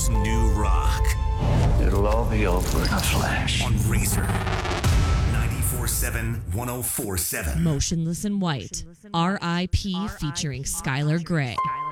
First New Rock. It'll all be over in a flash. On Razor. 94.7, 104.7. Motionless in White. R.I.P. featuring Skylar Grey.